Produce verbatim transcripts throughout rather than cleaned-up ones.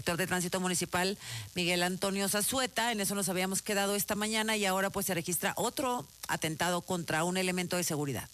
director de Tránsito Municipal, Miguel Antonio Zazueta. En eso nos habíamos quedado esta mañana y ahora pues se registra otro atentado contra un elemento de seguridad.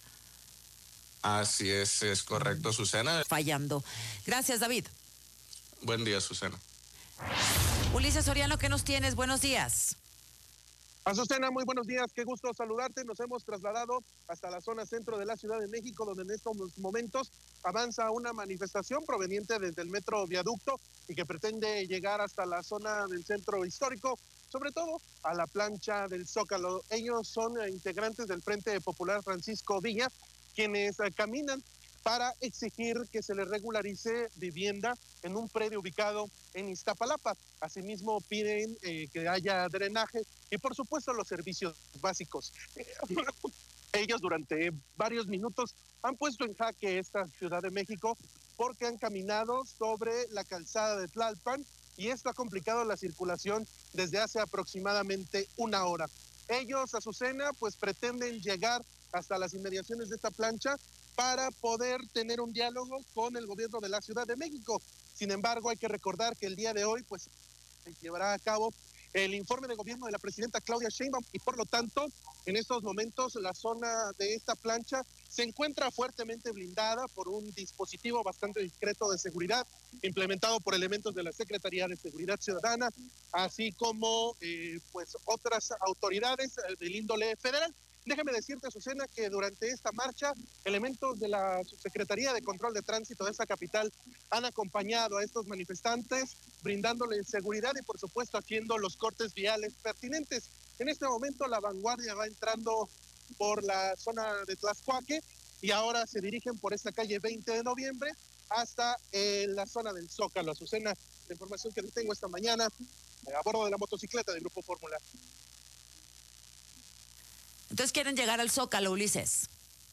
Así es, es correcto, Susana. Fallando. Gracias, David. Buen día, Susana. Ulises Soriano, ¿qué nos tienes? Buenos días. Azucena, muy buenos días, qué gusto saludarte. Nos hemos trasladado hasta la zona centro de la Ciudad de México, donde en estos momentos avanza una manifestación proveniente desde el Metro Viaducto y que pretende llegar hasta la zona del centro histórico, sobre todo a la plancha del Zócalo. Ellos son integrantes del Frente Popular Francisco Villa, quienes caminan para exigir que se les regularice vivienda en un predio ubicado en Iztapalapa. Asimismo, piden eh, que haya drenaje y, por supuesto, los servicios básicos. Ellos durante varios minutos han puesto en jaque esta Ciudad de México porque han caminado sobre la calzada de Tlalpan y esto ha complicado la circulación desde hace aproximadamente una hora. Ellos, Azucena, pues pretenden llegar hasta las inmediaciones de esta plancha para poder tener un diálogo con el gobierno de la Ciudad de México. Sin embargo, hay que recordar que el día de hoy pues se llevará a cabo el informe de gobierno de la presidenta Claudia Sheinbaum y por lo tanto, en estos momentos la zona de esta plancha se encuentra fuertemente blindada por un dispositivo bastante discreto de seguridad implementado por elementos de la Secretaría de Seguridad Ciudadana, así como eh, pues otras autoridades del índole federal. Déjame decirte, Azucena, que durante esta marcha, elementos de la Subsecretaría de Control de Tránsito de esta capital han acompañado a estos manifestantes, brindándoles seguridad y, por supuesto, haciendo los cortes viales pertinentes. En este momento, la vanguardia va entrando por la zona de Tlaxcuaque y ahora se dirigen por esta calle veinte de noviembre hasta eh, la zona del Zócalo. Azucena, la información que tengo esta mañana eh, a bordo de la motocicleta del Grupo Fórmula. Entonces quieren llegar al Zócalo, Ulises.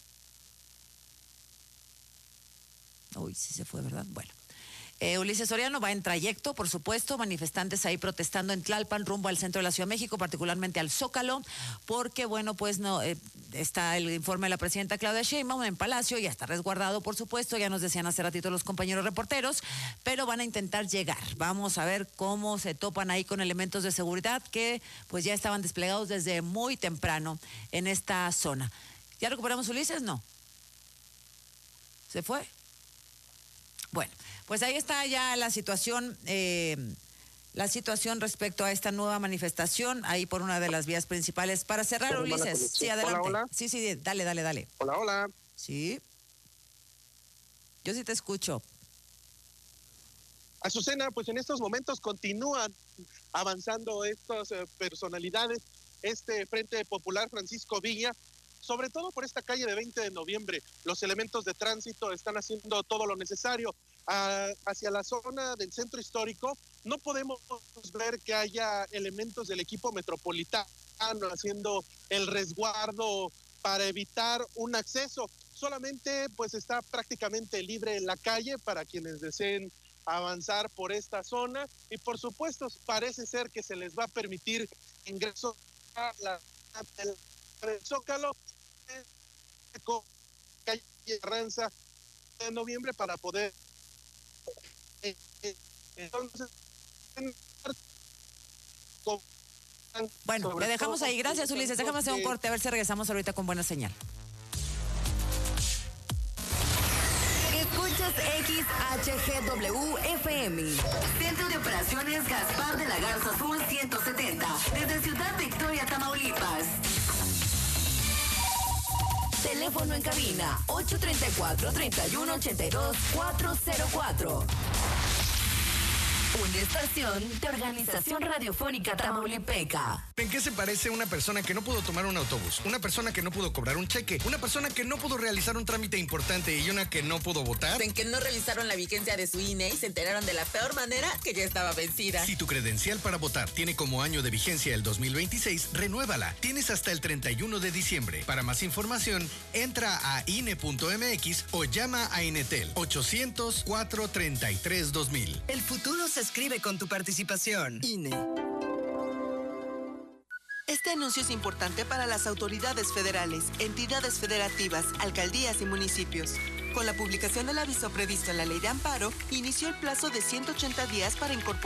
Uy, sí se fue, ¿verdad? Bueno. Eh, Ulises Soriano va en trayecto, por supuesto, manifestantes ahí protestando en Tlalpan rumbo al centro de la Ciudad de México, particularmente al Zócalo, porque, bueno, pues no eh, está el informe de la presidenta Claudia Sheinbaum en Palacio, ya está resguardado, por supuesto, ya nos decían hace ratito los compañeros reporteros, pero van a intentar llegar. Vamos a ver cómo se topan ahí con elementos de seguridad que pues ya estaban desplegados desde muy temprano en esta zona. ¿Ya recuperamos Ulises? No. ¿Se fue? Bueno, pues ahí está ya la situación, eh, la situación respecto a esta nueva manifestación, ahí por una de las vías principales. Para cerrar, Ulises, sí, adelante. Hola, hola. Sí, sí, dale, dale, dale. Hola, hola. Sí. Yo sí te escucho. Azucena, pues en estos momentos continúan avanzando estas eh, personalidades, este Frente Popular Francisco Villa, sobre todo por esta calle de veinte de noviembre. Los elementos de tránsito están haciendo todo lo necesario. Ah, hacia la zona del centro histórico no podemos ver que haya elementos del equipo metropolitano haciendo el resguardo para evitar un acceso. Solamente pues está prácticamente libre la calle para quienes deseen avanzar por esta zona y por supuesto parece ser que se les va a permitir ingreso a la del Zócalo con calle Ranza de noviembre para poder eh, eh, entonces bueno, le dejamos ahí. Gracias, Ulises. Déjame hacer un corte a ver si regresamos ahorita con buena señal. Escuchas X H G W F M. Centro de Operaciones Gaspar de la Garza Azul ciento setenta. Desde Ciudad Victoria, Tamaulipas. Teléfono en cabina ocho tres cuatro, tres uno ocho dos, cuatro cero cuatro. Una estación de Organización Radiofónica Tamaulipeca. ¿En qué se parece una persona que no pudo tomar un autobús? Una persona que no pudo cobrar un cheque, una persona que no pudo realizar un trámite importante y una que no pudo votar. En que no revisaron la vigencia de su I N E y se enteraron de la peor manera que ya estaba vencida. Si tu credencial para votar tiene como año de vigencia el dos mil veintiséis, renuévala. Tienes hasta el treinta y uno de diciembre. Para más información, entra a I N E punto M X o llama a Inetel ochocientos, cuatrocientos treinta y tres, dos mil. El futuro se escribe con tu participación. I N E. Este anuncio es importante para las autoridades federales, entidades federativas, alcaldías y municipios. Con la publicación del aviso previsto en la Ley de Amparo, inició el plazo de ciento ochenta días para incorporar